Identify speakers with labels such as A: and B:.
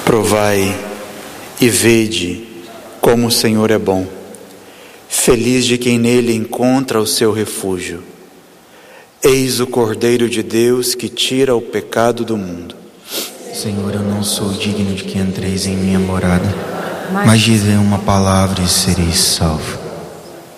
A: Provai e vede como o Senhor é bom. Feliz de quem nele encontra o seu refúgio. Eis o Cordeiro de Deus que tira o pecado do mundo.
B: Senhor, eu não sou digno de que entreis em minha morada, mas dizei uma palavra e sereis salvo.